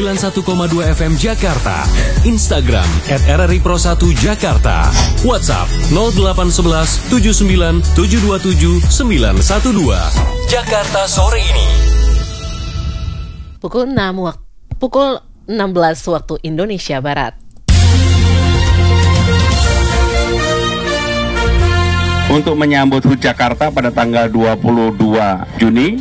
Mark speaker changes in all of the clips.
Speaker 1: 91,2 FM Jakarta. Instagram @RRI Pro1 Jakarta. WhatsApp 0811 79 727 912. Jakarta sore ini.
Speaker 2: Pukul 16 waktu Indonesia Barat.
Speaker 3: Untuk menyambut HUT Jakarta pada tanggal 22 Juni,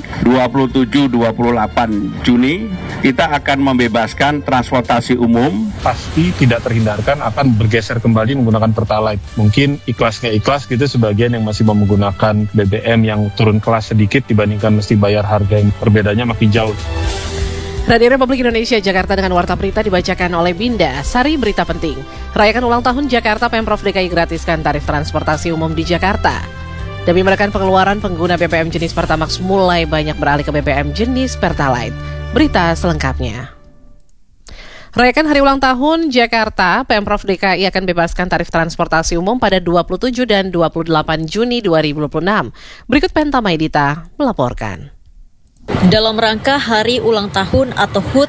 Speaker 3: 27-28 Juni, kita akan membebaskan transportasi umum.
Speaker 4: Pasti tidak terhindarkan akan bergeser kembali menggunakan Pertalite. Mungkin ikhlasnya ikhlas gitu, sebagian yang masih menggunakan BBM yang turun kelas sedikit dibandingkan mesti bayar harga yang perbedaannya makin jauh.
Speaker 2: Radio Republik Indonesia Jakarta dengan Warta Berita dibacakan oleh Binda. Sari berita penting. Rayakan ulang tahun Jakarta, Pemprov DKI gratiskan tarif transportasi umum di Jakarta. Demi menekan pengeluaran, pengguna BBM jenis Pertamax mulai banyak beralih ke BBM jenis Pertalite. Berita selengkapnya. Rayakan hari ulang tahun Jakarta, Pemprov DKI akan bebaskan tarif transportasi umum pada 27 dan 28 Juni 2026. Berikut Penta Maidita melaporkan.
Speaker 5: Dalam rangka Hari Ulang Tahun atau HUT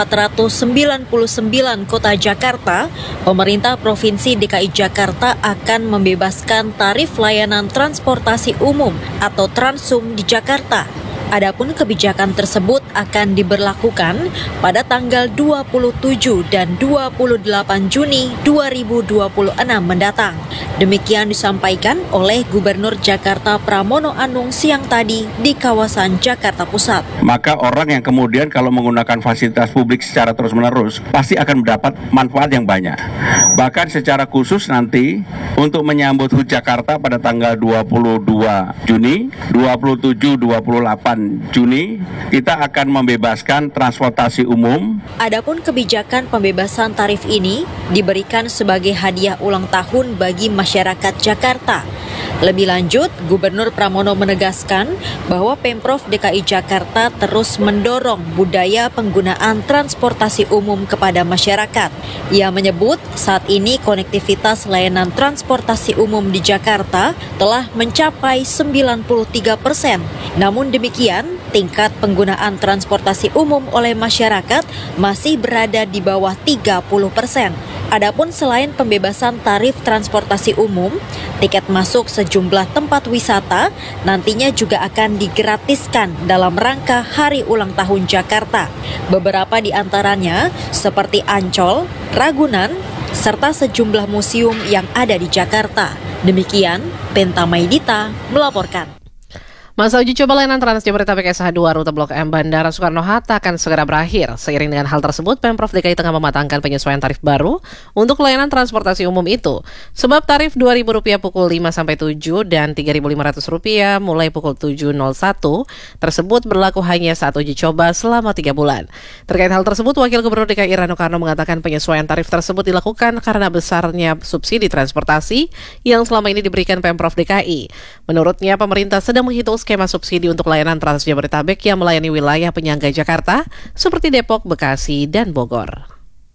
Speaker 5: ke-499 Kota Jakarta, pemerintah Provinsi DKI Jakarta akan membebaskan tarif layanan transportasi umum atau Transum di Jakarta. Adapun kebijakan tersebut akan diberlakukan pada tanggal 27 dan 28 Juni 2026 mendatang. Demikian disampaikan oleh Gubernur Jakarta Pramono Anung siang tadi di kawasan Jakarta Pusat.
Speaker 3: Maka orang yang kemudian kalau menggunakan fasilitas publik secara terus-menerus pasti akan mendapat manfaat yang banyak. Bahkan secara khusus nanti untuk menyambut HUT Jakarta pada tanggal 22 Juni, 27-28 Juni, kita akan membebaskan transportasi umum.
Speaker 5: Adapun kebijakan pembebasan tarif ini diberikan sebagai hadiah ulang tahun bagi masyarakat Jakarta. Lebih lanjut, Gubernur Pramono menegaskan bahwa Pemprov DKI Jakarta terus mendorong budaya penggunaan transportasi umum kepada masyarakat. Ia menyebut saat ini konektivitas layanan transportasi umum di Jakarta telah mencapai 93%. Namun demikian, tingkat penggunaan transportasi umum oleh masyarakat masih berada di bawah 30%. Adapun selain pembebasan tarif transportasi umum, tiket masuk sejumlah tempat wisata nantinya juga akan digratiskan dalam rangka Hari Ulang Tahun Jakarta. Beberapa di antaranya seperti Ancol, Ragunan, serta sejumlah museum yang ada di Jakarta. Demikian, Penta Maidita melaporkan.
Speaker 2: Masa uji coba layanan Trans Jabodetabek SH2 rute Blok M Bandara Soekarno-Hatta akan segera berakhir. Seiring dengan hal tersebut, Pemprov DKI tengah mematangkan penyesuaian tarif baru untuk layanan transportasi umum itu. Sebab tarif Rp2.000 pukul 5-7 dan Rp3.500 mulai pukul 7.01 tersebut berlaku hanya saat uji coba selama 3 bulan. Terkait hal tersebut, Wakil Gubernur DKI Rano Karno mengatakan penyesuaian tarif tersebut dilakukan karena besarnya subsidi transportasi yang selama ini diberikan Pemprov DKI. Menurutnya, pemerintah sedang menghitung skema subsidi untuk layanan Trans Jabodetabek yang melayani wilayah penyangga Jakarta seperti Depok, Bekasi, dan Bogor.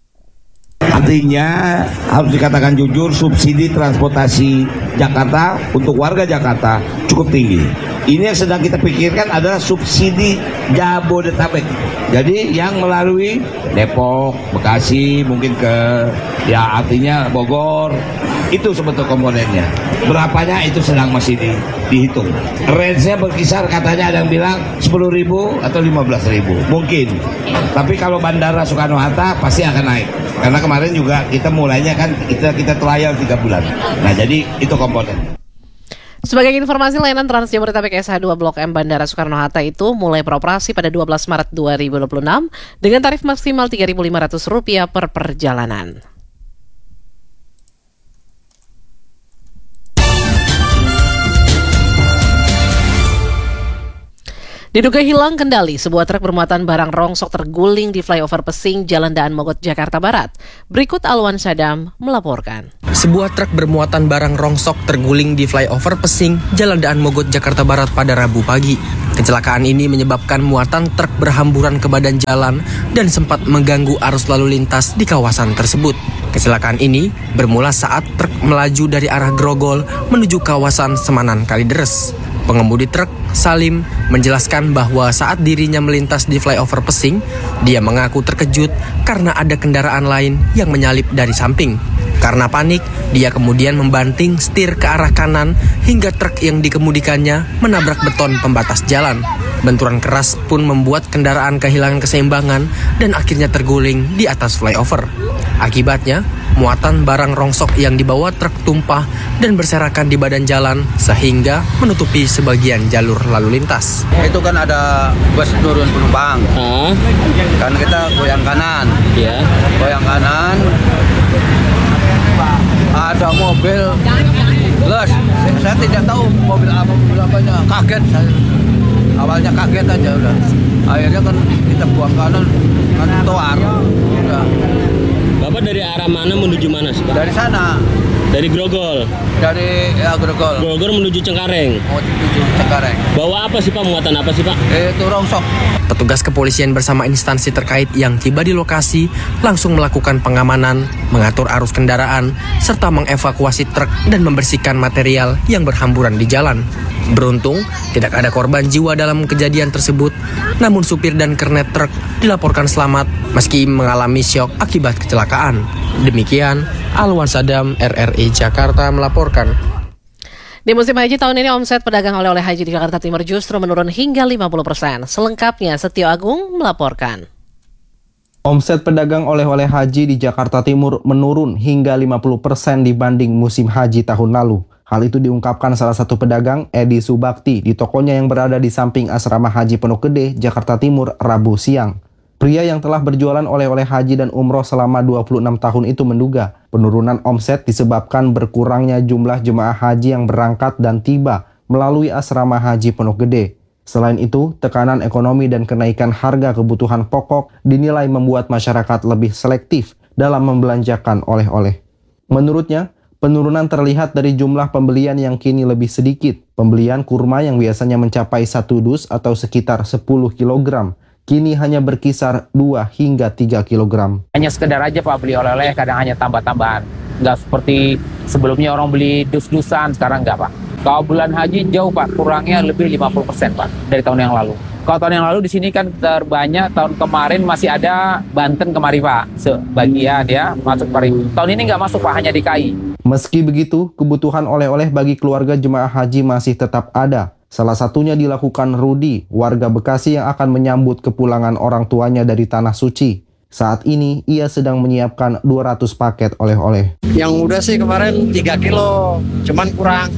Speaker 6: Artinya harus dikatakan jujur, subsidi transportasi Jakarta untuk warga Jakarta cukup tinggi. Ini yang sedang kita pikirkan adalah subsidi Jabodetabek. Jadi yang melalui Depok, Bekasi, mungkin ke artinya Bogor, itu sebetulnya komponennya. Berapanya itu sedang masih dihitung. Range-nya berkisar, katanya ada yang bilang 10.000 atau 15.000 mungkin. Tapi kalau Bandara Soekarno-Hatta pasti akan naik. Karena kemarin juga kita mulainya kan kita trial 3 bulan. Nah, jadi itu komponen.
Speaker 2: Sebagai informasi, layanan Trans Jabodetabek SH2 Blok M Bandara Soekarno-Hatta itu mulai beroperasi pada 12 Maret 2026 dengan tarif maksimal Rp3.500 per perjalanan. Diduga hilang kendali, sebuah truk bermuatan barang rongsok terguling di flyover Pesing, Jalan Daan Mogot, Jakarta Barat. Berikut Alwan Sadam melaporkan.
Speaker 7: Sebuah truk bermuatan barang rongsok terguling di flyover Pesing, Jalan Daan Mogot, Jakarta Barat pada Rabu pagi. Kecelakaan ini menyebabkan muatan truk berhamburan ke badan jalan dan sempat mengganggu arus lalu lintas di kawasan tersebut. Kecelakaan ini bermula saat truk melaju dari arah Grogol menuju kawasan Semanan Kalideres. Pengemudi truk, Salim, menjelaskan bahwa saat dirinya melintas di flyover Pesing, dia mengaku terkejut karena ada kendaraan lain yang menyalip dari samping. Karena panik, dia kemudian membanting setir ke arah kanan hingga truk yang dikemudikannya menabrak beton pembatas jalan. Benturan keras pun membuat kendaraan kehilangan keseimbangan dan akhirnya terguling di atas flyover. Akibatnya, muatan barang rongsok yang dibawa truk tumpah dan berserakan di badan jalan sehingga menutupi sebagian jalur lalu lintas.
Speaker 8: Itu kan ada bus turun penumpang. Kan kita goyang kanan. Goyang kanan. Ada mobil. Plus, saya tidak tahu mobil apanya. Kaget saya. Awalnya kaget aja udah. Akhirnya kan kita buang kanan kan trotoar. Udah.
Speaker 9: Bapak dari arah mana menuju mana sih, Pak?
Speaker 8: Dari sana.
Speaker 9: Dari Grogol?
Speaker 8: Dari Grogol.
Speaker 9: Grogol menuju Cengkareng?
Speaker 8: Menuju Cengkareng.
Speaker 9: Bawa apa sih, Pak? Muatan apa sih, Pak?
Speaker 8: Itu rongsok.
Speaker 7: Petugas kepolisian bersama instansi terkait yang tiba di lokasi langsung melakukan pengamanan, mengatur arus kendaraan, serta mengevakuasi truk dan membersihkan material yang berhamburan di jalan. Beruntung, tidak ada korban jiwa dalam kejadian tersebut, namun supir dan kernet truk dilaporkan selamat meski mengalami syok akibat kecelakaan. Demikian, Alwan Sadam, RRI Jakarta melaporkan.
Speaker 2: Di musim haji tahun ini omset pedagang oleh-oleh haji di Jakarta Timur justru menurun hingga 50%. Selengkapnya, Setio Agung melaporkan.
Speaker 10: Omset pedagang oleh-oleh haji di Jakarta Timur menurun hingga 50% dibanding musim haji tahun lalu. Hal itu diungkapkan salah satu pedagang, Edi Subakti, di tokonya yang berada di samping Asrama Haji Pondok Gede, Jakarta Timur, Rabu siang. Pria yang telah berjualan oleh-oleh haji dan umroh selama 26 tahun itu menduga penurunan omset disebabkan berkurangnya jumlah jemaah haji yang berangkat dan tiba melalui Asrama Haji Pondok Gede. Selain itu, tekanan ekonomi dan kenaikan harga kebutuhan pokok dinilai membuat masyarakat lebih selektif dalam membelanjakan oleh-oleh. Menurutnya, penurunan terlihat dari jumlah pembelian yang kini lebih sedikit. Pembelian kurma yang biasanya mencapai 1 dus atau sekitar 10 kg, kini hanya berkisar 2 hingga 3 kg.
Speaker 11: Hanya sekedar aja Pak beli oleh-oleh, kadang hanya tambah-tambahan. Nggak seperti sebelumnya orang beli dus-dusan, sekarang nggak Pak. Kalau bulan haji jauh Pak, kurangnya lebih 50% Pak dari tahun yang lalu. Kalau tahun yang lalu di sini kan terbanyak, tahun kemarin masih ada Banten kemari Pak, sebagian ya masuk Pari. Tahun ini nggak masuk Pak, hanya DKI.
Speaker 10: Meski begitu, kebutuhan oleh-oleh bagi keluarga jemaah haji masih tetap ada. Salah satunya dilakukan Rudi, warga Bekasi yang akan menyambut kepulangan orang tuanya dari Tanah Suci. Saat ini, ia sedang menyiapkan 200 paket oleh-oleh.
Speaker 12: Yang udah sih kemarin 3 kilo, cuman kurang.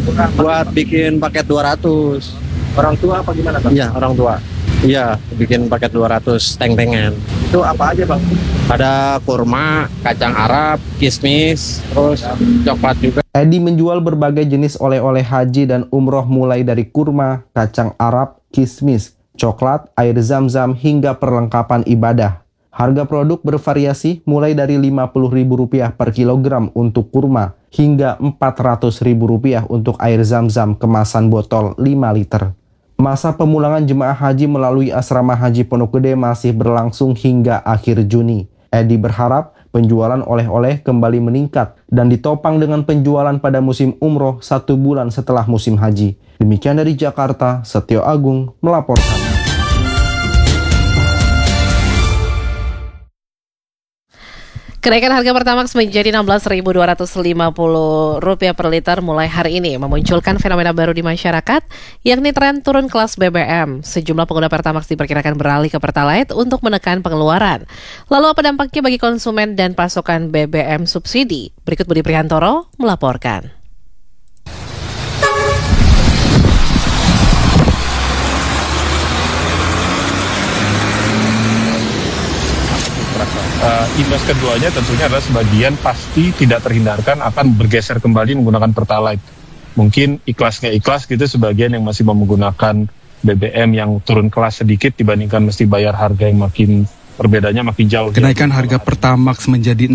Speaker 12: Buat bikin paket 200.
Speaker 9: Orang tua apa gimana, Pak?
Speaker 12: Iya, orang tua. Iya, bikin paket 200 teng-tengan.
Speaker 9: Itu apa aja, Bang?
Speaker 12: Ada kurma, kacang Arab, kismis, terus coklat juga.
Speaker 10: Edi menjual berbagai jenis oleh-oleh haji dan umroh mulai dari kurma, kacang Arab, kismis, coklat, air zam-zam hingga perlengkapan ibadah. Harga produk bervariasi mulai dari Rp50.000 per kilogram untuk kurma hingga Rp400.000 untuk air zam-zam kemasan botol 5 liter. Masa pemulangan jemaah haji melalui Asrama Haji Pondok Gede masih berlangsung hingga akhir Juni. Edi berharap penjualan oleh-oleh kembali meningkat dan ditopang dengan penjualan pada musim umroh 1 bulan setelah musim haji. Demikian dari Jakarta, Setio Agung melaporkan.
Speaker 2: Kenaikan harga Pertamax menjadi Rp16.250 per liter mulai hari ini memunculkan fenomena baru di masyarakat, yakni tren turun kelas BBM. Sejumlah pengguna Pertamax diperkirakan beralih ke Pertalite untuk menekan pengeluaran. Lalu apa dampaknya bagi konsumen dan pasokan BBM subsidi? Berikut Budi Prihantoro melaporkan.
Speaker 4: Imbas keduanya tentunya adalah sebagian pasti tidak terhindarkan akan bergeser kembali menggunakan Pertalite. Mungkin ikhlas nggak ikhlas gitu sebagian yang masih menggunakan BBM yang turun kelas sedikit dibandingkan mesti bayar harga yang makin perbedaannya makin jauh.
Speaker 13: Kenaikan harga Pertamax menjadi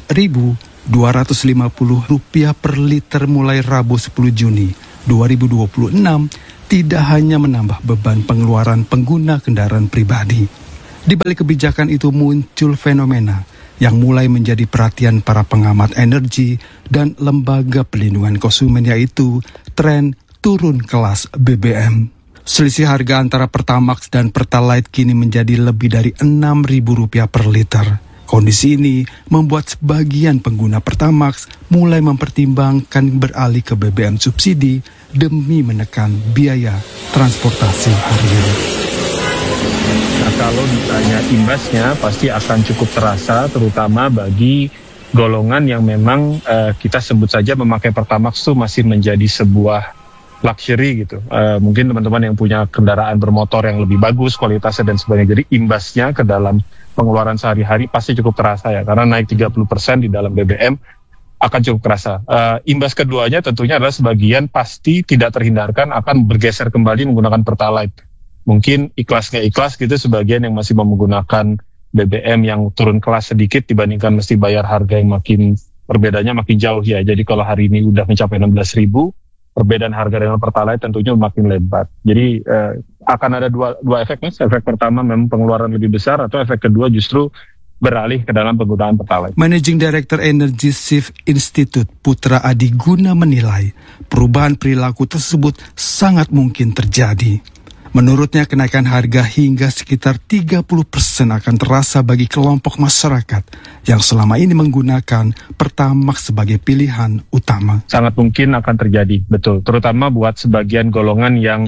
Speaker 13: Rp16.250 per liter mulai Rabu 10 Juni 2026 tidak hanya menambah beban pengeluaran pengguna kendaraan pribadi. Di balik kebijakan itu muncul fenomena yang mulai menjadi perhatian para pengamat energi dan lembaga pelindungan konsumen, yaitu tren turun kelas BBM. Selisih harga antara Pertamax dan Pertalite kini menjadi lebih dari Rp6.000 per liter. Kondisi ini membuat sebagian pengguna Pertamax mulai mempertimbangkan beralih ke BBM subsidi demi menekan biaya transportasi harian.
Speaker 4: Nah, kalau ditanya imbasnya pasti akan cukup terasa, terutama bagi golongan yang memang kita sebut saja memakai Pertamax itu masih menjadi sebuah luxury gitu. Mungkin teman-teman yang punya kendaraan bermotor yang lebih bagus kualitasnya dan sebagainya. Jadi imbasnya ke dalam pengeluaran sehari-hari pasti cukup terasa ya, karena naik 30% di dalam BBM akan cukup terasa. Imbas keduanya tentunya adalah sebagian pasti tidak terhindarkan akan bergeser kembali menggunakan Pertalite. Mungkin ikhlas nggak ikhlas gitu sebagian yang masih menggunakan BBM yang turun kelas sedikit dibandingkan mesti bayar harga yang perbedaannya makin jauh ya. Jadi kalau hari ini udah mencapai 16.000, perbedaan harga dengan Pertalite tentunya makin lebar. Jadi akan ada dua efek, Mas. Efek pertama memang pengeluaran lebih besar, atau efek kedua justru beralih ke dalam penggunaan Pertalite.
Speaker 13: Managing Director Energy Shift Institute Putra Adiguna menilai perubahan perilaku tersebut sangat mungkin terjadi. Menurutnya kenaikan harga hingga sekitar 30% akan terasa bagi kelompok masyarakat yang selama ini menggunakan Pertamax sebagai pilihan utama.
Speaker 4: Sangat mungkin akan terjadi, betul. Terutama buat sebagian golongan yang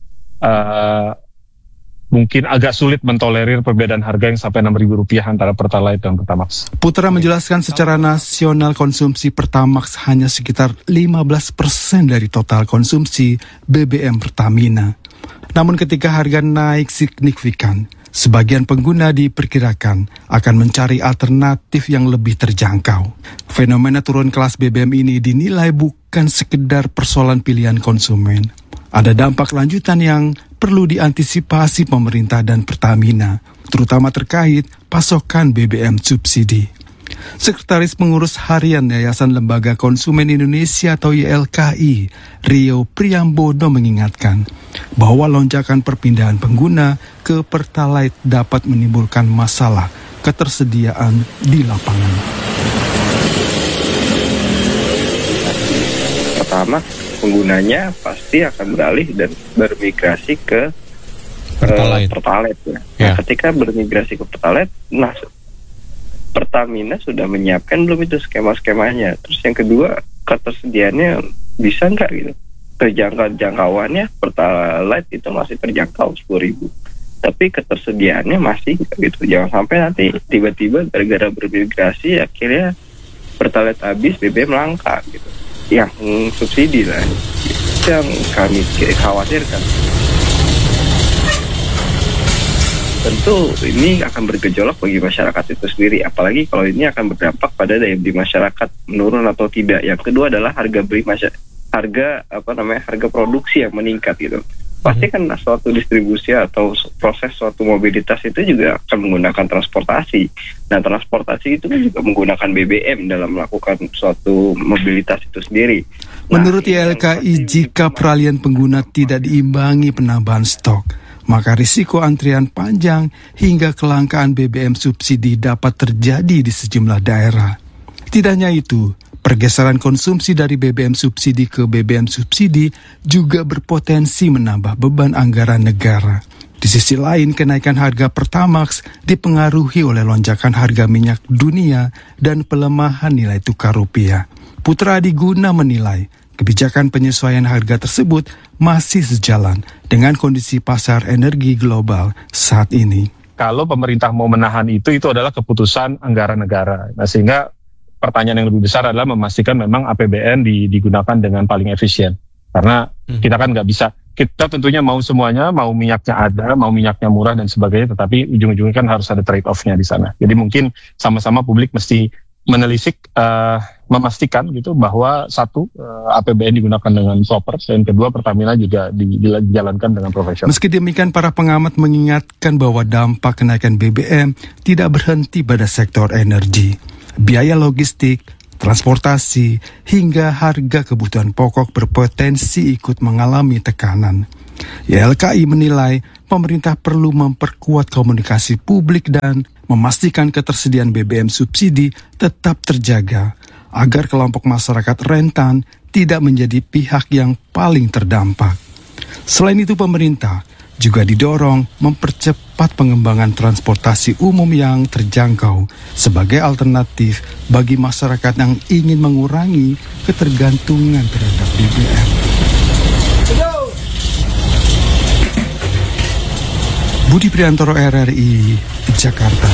Speaker 4: mungkin agak sulit mentolerir perbedaan harga yang sampai Rp6.000 antara Pertalite dan Pertamax.
Speaker 13: Putra menjelaskan secara nasional konsumsi Pertamax hanya sekitar 15% dari total konsumsi BBM Pertamina. Namun ketika harga naik signifikan, sebagian pengguna diperkirakan akan mencari alternatif yang lebih terjangkau. Fenomena turun kelas BBM ini dinilai bukan sekedar persoalan pilihan konsumen. Ada dampak lanjutan yang perlu diantisipasi pemerintah dan Pertamina, terutama terkait pasokan BBM subsidi. Sekretaris Pengurus Harian Yayasan Lembaga Konsumen Indonesia atau YLKI, Rio Priambodo mengingatkan bahwa lonjakan perpindahan pengguna ke Pertalite dapat menimbulkan masalah ketersediaan di lapangan.
Speaker 14: Pertama, penggunanya pasti akan beralih dan bermigrasi ke Pertalite ya. Nah, ketika bermigrasi ke Pertalite, Pertamina sudah menyiapkan belum itu skema-skemanya. Terus yang kedua, ketersediaannya bisa nggak gitu? Jangkauannya Pertalite itu masih terjangkau 10.000. Tapi ketersediaannya masih gitu. Jangan sampai nanti tiba-tiba gara-gara bermigrasi akhirnya Pertalite habis, BBM langka gitu. Yang subsidi lah. Itu yang kami khawatirkan. Tentu ini akan bergejolak bagi masyarakat itu sendiri, apalagi kalau ini akan berdampak pada daya beli masyarakat menurun atau tidak. Yang kedua adalah harga produksi yang meningkat gitu. Pasti kan suatu distribusi atau proses suatu mobilitas itu juga akan menggunakan transportasi. Nah, transportasi itu kan juga menggunakan BBM dalam melakukan suatu mobilitas itu sendiri.
Speaker 13: Menurut YLKI, jika peralihan pengguna tidak diimbangi penambahan stok, maka risiko antrian panjang hingga kelangkaan BBM subsidi dapat terjadi di sejumlah daerah. Tidak hanya itu, pergeseran konsumsi dari BBM subsidi ke BBM subsidi juga berpotensi menambah beban anggaran negara. Di sisi lain, kenaikan harga Pertamax dipengaruhi oleh lonjakan harga minyak dunia dan pelemahan nilai tukar rupiah. Putra Adiguna menilai kebijakan penyesuaian harga tersebut masih sejalan dengan kondisi pasar energi global saat ini.
Speaker 4: Kalau pemerintah mau menahan itu adalah keputusan anggaran negara. Nah, sehingga pertanyaan yang lebih besar adalah memastikan memang APBN digunakan dengan paling efisien. Karena kita kan nggak bisa, kita tentunya mau semuanya, mau minyaknya ada, mau minyaknya murah dan sebagainya, tetapi ujung-ujungnya kan harus ada trade-off-nya di sana. Jadi mungkin sama-sama publik mesti menelisik, memastikan gitu bahwa satu, APBN digunakan dengan proper, dan kedua, Pertamina juga dijalankan dengan profesional.
Speaker 13: Meski demikian, para pengamat mengingatkan bahwa dampak kenaikan BBM tidak berhenti pada sektor energi. Biaya logistik, transportasi, hingga harga kebutuhan pokok berpotensi ikut mengalami tekanan. YLKI menilai pemerintah perlu memperkuat komunikasi publik dan memastikan ketersediaan BBM subsidi tetap terjaga agar kelompok masyarakat rentan tidak menjadi pihak yang paling terdampak. Selain itu, pemerintah juga didorong mempercepat pengembangan transportasi umum yang terjangkau sebagai alternatif bagi masyarakat yang ingin mengurangi ketergantungan terhadap BBM. Budi Priantoro, RRI, Jakarta.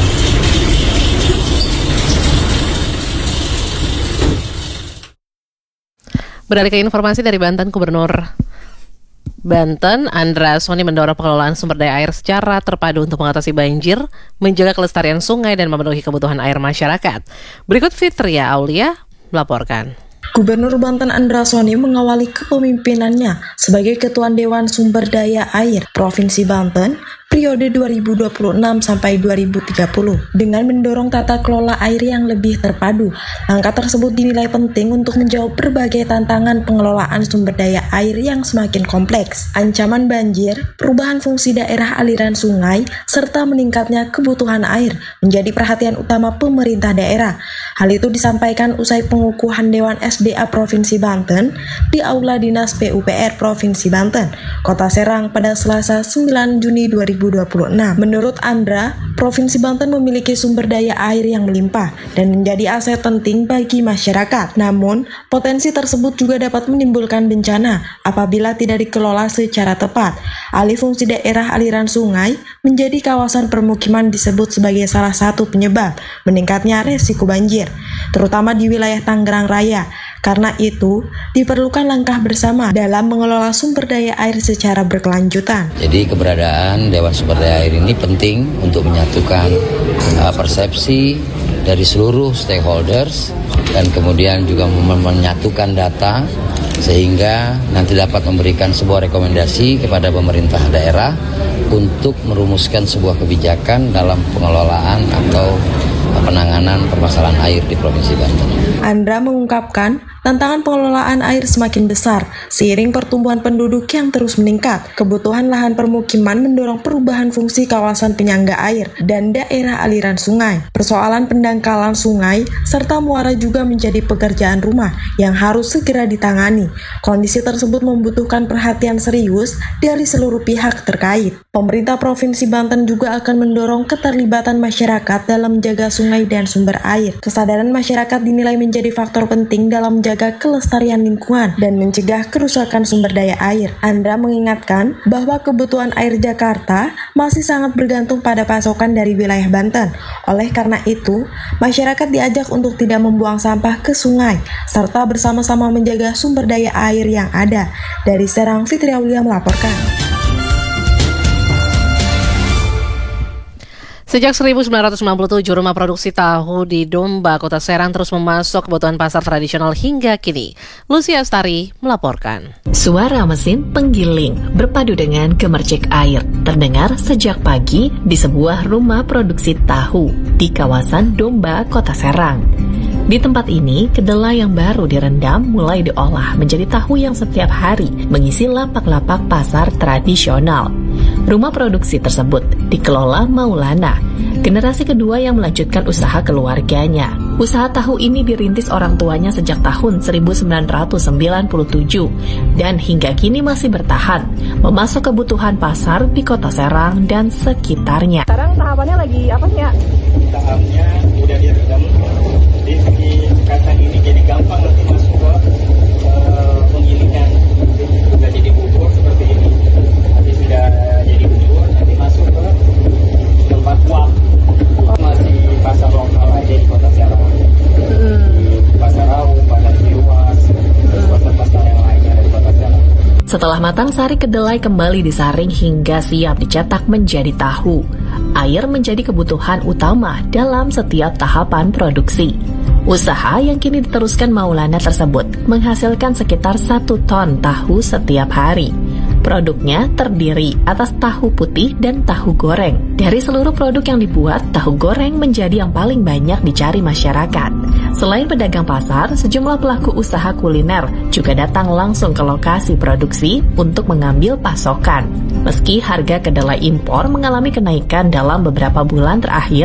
Speaker 2: Beralih ke informasi dari Banten, Gubernur Banten, Andra Soni mendorong pengelolaan sumber daya air secara terpadu untuk mengatasi banjir, menjaga kelestarian sungai dan memenuhi kebutuhan air masyarakat. Berikut Fitria Aulia melaporkan.
Speaker 15: Gubernur Banten Andra Soni mengawali kepemimpinannya sebagai Ketua Dewan Sumber Daya Air Provinsi Banten periode 2026 sampai 2030 dengan mendorong tata kelola air yang lebih terpadu. Langkah tersebut dinilai penting untuk menjawab berbagai tantangan pengelolaan sumber daya air yang semakin kompleks, ancaman banjir, perubahan fungsi daerah aliran sungai, serta meningkatnya kebutuhan air menjadi perhatian utama pemerintah daerah. Hal itu disampaikan usai pengukuhan Dewan SDA Provinsi Banten di Aula Dinas PUPR Provinsi Banten, Kota Serang pada Selasa 9 Juni 2026. Menurut Andra, Provinsi Banten memiliki sumber daya air yang melimpah dan menjadi aset penting bagi masyarakat. Namun, potensi tersebut juga dapat menimbulkan bencana apabila tidak dikelola secara tepat. Alih fungsi daerah aliran sungai menjadi kawasan permukiman disebut sebagai salah satu penyebab meningkatnya resiko banjir, terutama di wilayah Tangerang Raya. Karena itu, diperlukan langkah bersama dalam mengelola sumber daya air secara berkelanjutan.
Speaker 16: Jadi keberadaan Dewan Sumber Daya Air ini penting untuk menyatukan persepsi dari seluruh stakeholders dan kemudian juga menyatukan data sehingga nanti dapat memberikan sebuah rekomendasi kepada pemerintah daerah untuk merumuskan sebuah kebijakan dalam pengelolaan atau penanganan permasalahan air di Provinsi Banten.
Speaker 15: Andra mengungkapkan tantangan pengelolaan air semakin besar seiring pertumbuhan penduduk yang terus meningkat. Kebutuhan lahan permukiman mendorong perubahan fungsi kawasan penyangga air dan daerah aliran sungai. Persoalan pendangkalan sungai serta muara juga menjadi pekerjaan rumah yang harus segera ditangani. Kondisi tersebut membutuhkan perhatian serius dari seluruh pihak terkait. Pemerintah Provinsi Banten juga akan mendorong keterlibatan masyarakat dalam menjaga sungai dan sumber air. Kesadaran masyarakat dinilai menjadi faktor penting dalam menjaga kelestarian lingkungan dan mencegah kerusakan sumber daya air. Andra mengingatkan bahwa kebutuhan air Jakarta masih sangat bergantung pada pasokan dari wilayah Banten. Oleh karena itu, masyarakat diajak untuk tidak membuang sampah ke sungai, serta bersama-sama menjaga sumber daya air yang ada. Dari Serang, Fitria Aulia melaporkan.
Speaker 2: Sejak 1997, rumah produksi tahu di Domba, Kota Serang terus memasok kebutuhan pasar tradisional hingga kini. Lucia Astari melaporkan.
Speaker 17: Suara mesin penggiling berpadu dengan gemercik air terdengar sejak pagi di sebuah rumah produksi tahu di kawasan Domba, Kota Serang. Di tempat ini, kedelai yang baru direndam mulai diolah menjadi tahu yang setiap hari mengisi lapak-lapak pasar tradisional. Rumah produksi tersebut dikelola Maulana, generasi kedua yang melanjutkan usaha keluarganya. Usaha tahu ini dirintis orang tuanya sejak tahun 1997 dan hingga kini masih bertahan, memasok kebutuhan pasar di Kota Serang dan sekitarnya.
Speaker 18: Sekarang tahapannya lagi apa ya?
Speaker 19: Tahapnya udah direndam. Di kacang ini jadi gampang nanti masuk ke penggilingan. Sudah jadi bubur seperti ini. Nanti sudah jadi bubur, nanti masuk ke tempat uap. Masih pasar lokal aja di Kota Serang. Di Pasar Rawu, Pasar Ciruas, pasar-pasar yang lainnya di Kota Serang.
Speaker 17: Setelah matang, sari kedelai kembali disaring hingga siap dicetak menjadi tahu. Air menjadi kebutuhan utama dalam setiap tahapan produksi. Usaha yang kini diteruskan Maulana tersebut menghasilkan sekitar 1 ton tahu setiap hari. Produknya terdiri atas tahu putih dan tahu goreng. Dari seluruh produk yang dibuat, tahu goreng menjadi yang paling banyak dicari masyarakat. Selain pedagang pasar, sejumlah pelaku usaha kuliner juga datang langsung ke lokasi produksi untuk mengambil pasokan. Meski harga kedelai impor mengalami kenaikan dalam beberapa bulan terakhir,